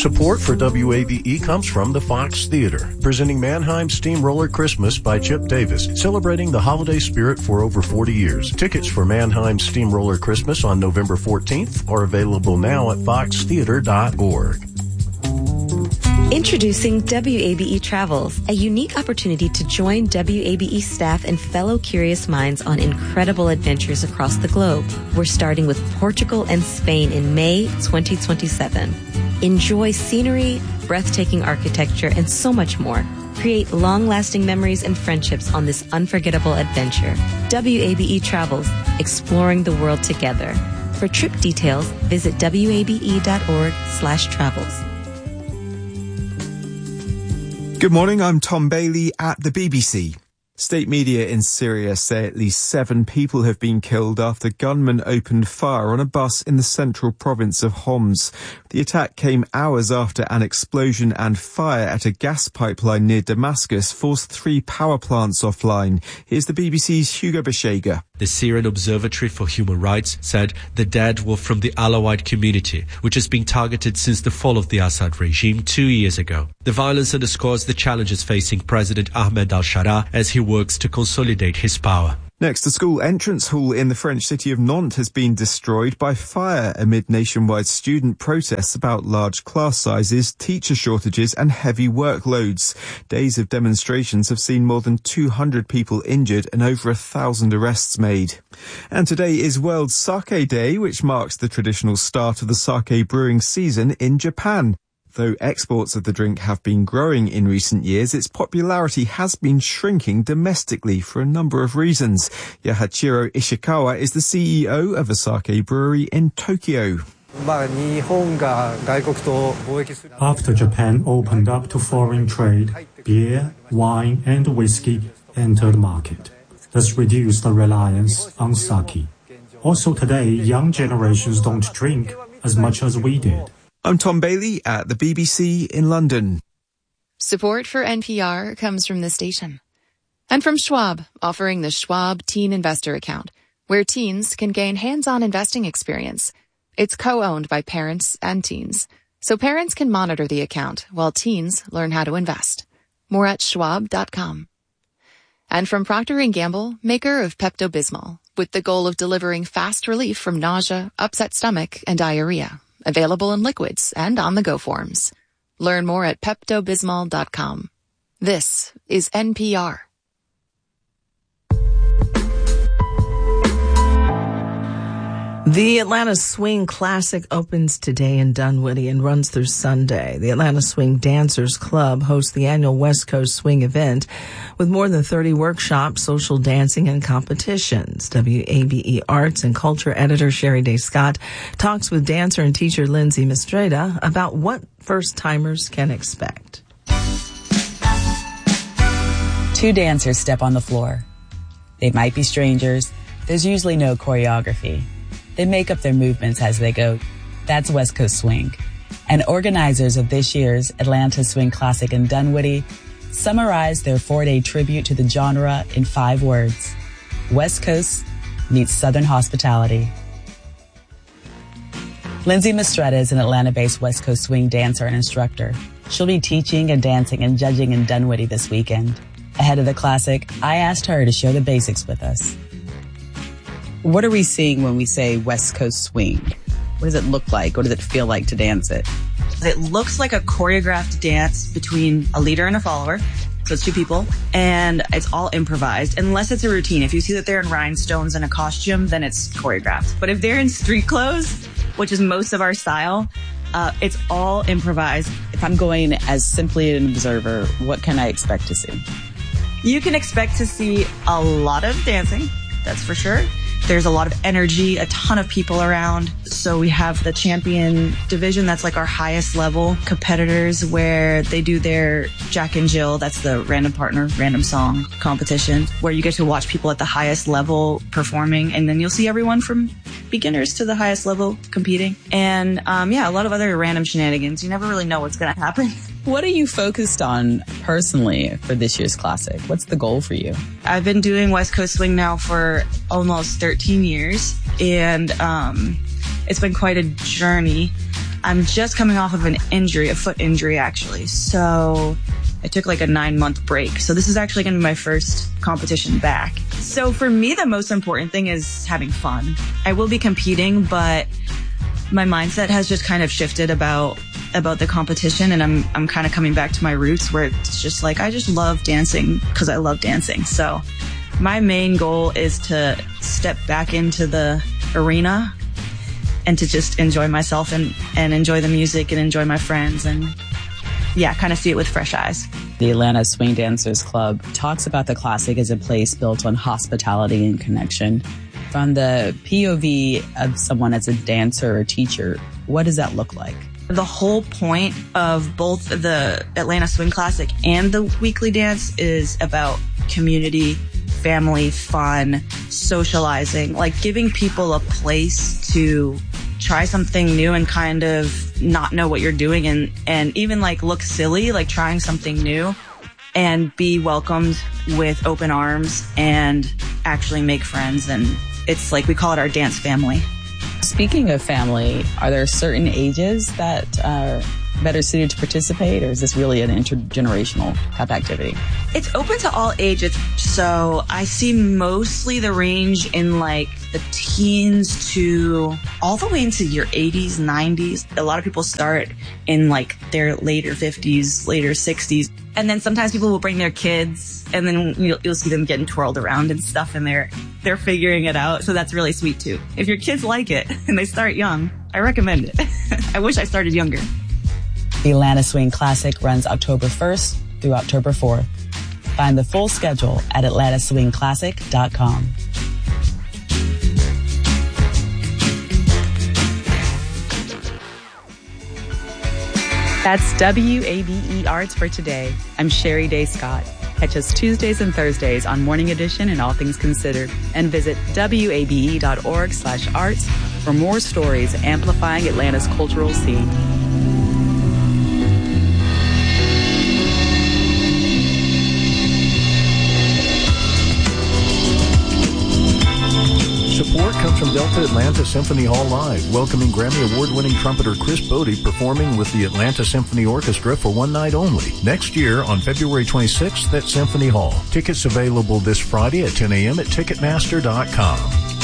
Support for WABE comes from the Fox Theater, presenting Mannheim Steamroller Christmas by Chip Davis, celebrating the holiday spirit for over 40 years. Tickets for Mannheim Steamroller Christmas on November 14th are available now at foxtheater.org. Introducing WABE Travels, a unique opportunity to join WABE staff and fellow curious minds on incredible adventures across the globe. We're starting with Portugal and Spain in May 2027. Enjoy scenery, breathtaking architecture, and so much more. Create long-lasting memories and friendships on this unforgettable adventure. WABE Travels, exploring the world together. For trip details, visit wabe.org/travels. Good morning, I'm Tom Bailey at the BBC. State media in Syria say at least 7 people have been killed after gunmen opened fire on a bus in the central province of Homs. The attack came hours after an explosion and fire at a gas pipeline near Damascus forced 3 power plants offline. Here's the BBC's Hugo Beshega. The Syrian Observatory for Human Rights said the dead were from the Alawite community, which has been targeted since the fall of the Assad regime 2 years ago. The violence underscores the challenges facing President Ahmed al-Sharaa as he works to consolidate his power. Next, the school entrance hall in the French city of Nantes has been destroyed by fire amid nationwide student protests about large class sizes, teacher shortages and heavy workloads. Days of demonstrations have seen more than 200 people injured and over 1,000 arrests made. And today is World Sake Day, which marks the traditional start of the sake brewing season in Japan. Though exports of the drink have been growing in recent years, its popularity has been shrinking domestically for a number of reasons. Yahachiro Ishikawa is the CEO of a sake brewery in Tokyo. After Japan opened up to foreign trade, beer, wine and whiskey entered the market. This reduced the reliance on sake. Also today, young generations don't drink as much as we did. I'm Tom Bailey at the BBC in London. Support for NPR comes from this station. And from Schwab, offering the Schwab Teen Investor Account, where teens can gain hands-on investing experience. It's co-owned by parents and teens, so parents can monitor the account while teens learn how to invest. More at schwab.com. And from Procter & Gamble, maker of Pepto-Bismol, with the goal of delivering fast relief from nausea, upset stomach, and diarrhea. Available in liquids and on-the-go forms. Learn more at PeptoBismol.com. This is NPR. The Atlanta Swing Classic opens today in Dunwoody and runs through Sunday. The Atlanta Swing Dancers Club hosts the annual West Coast Swing event with more than 30 workshops, social dancing, and competitions. WABE Arts and Culture editor Sherry Day Scott talks with dancer and teacher Lindsay Mistretta about what first-timers can expect. 2 dancers step on the floor. They might be strangers. There's usually no choreography. They make up their movements as they go. That's West Coast Swing. And organizers of this year's Atlanta Swing Classic in Dunwoody summarized their 4-day tribute to the genre in 5 words. West Coast meets Southern hospitality. Lindsay Mistretta is an Atlanta-based West Coast Swing dancer and instructor. She'll be teaching and dancing and judging in Dunwoody this weekend. Ahead of the Classic, I asked her to share the basics with us. What are we seeing when we say West Coast Swing? What does it look like? What does it feel like to dance it? It looks like a choreographed dance between a leader and a follower. So it's 2 people. And it's all improvised, unless it's a routine. If you see that they're in rhinestones and a costume, then it's choreographed. But if they're in street clothes, which is most of our style, it's all improvised. If I'm going as simply an observer, what can I expect to see? You can expect to see a lot of dancing, that's for sure. There's a lot of energy, a ton of people around. So we have the champion division, that's like our highest level competitors, where they do their Jack and Jill, that's the random partner, random song competition, where you get to watch people at the highest level performing. And then you'll see everyone from beginners to the highest level competing. And a lot of other random shenanigans. You never really know what's going to happen. What are you focused on personally for this year's Classic? What's the goal for you? I've been doing West Coast Swing now for almost 13 years, and it's been quite a journey. I'm just coming off of an injury, a foot injury actually. So I took like a 9-month break. So this is actually going to be my first competition back. So for me, the most important thing is having fun. I will be competing, but my mindset has just kind of shifted about the competition, and I'm kind of coming back to my roots where it's just like, I just love dancing because I love dancing. So my main goal is to step back into the arena and to just enjoy myself and enjoy the music and enjoy my friends and kind of see it with fresh eyes. The Atlanta Swing Dancers Club talks about the Classic as a place built on hospitality and connection. From the POV of someone as a dancer or teacher, what does that look like? The whole point of both the Atlanta Swing Classic and the weekly dance is about community, family, fun, socializing, like giving people a place to try something new and kind of not know what you're doing and even like look silly, like trying something new and be welcomed with open arms and actually make friends. And it's like, we call it our dance family. Speaking of family, are there certain ages that are better suited to participate, or is this really an intergenerational type activity? It's open to all ages. So I see mostly the range in like the teens to all the way into your 80s, 90s. A lot of people start in like their later 50s, later 60s. And then sometimes people will bring their kids, and then you'll see them getting twirled around and stuff, and they're figuring it out. So that's really sweet too. If your kids like it and they start young, I recommend it. I wish I started younger. The Atlanta Swing Classic runs October 1st through October 4th. Find the full schedule at atlantaswingclassic.com. That's WABE Arts for today. I'm Sherry Day Scott. Catch us Tuesdays and Thursdays on Morning Edition and All Things Considered, and visit wabe.org/arts for more stories amplifying Atlanta's cultural scene. Support comes from Delta Atlanta Symphony Hall Live, welcoming Grammy Award-winning trumpeter Chris Bodie performing with the Atlanta Symphony Orchestra for one night only. Next year on February 26th at Symphony Hall. Tickets available this Friday at 10 a.m. at Ticketmaster.com.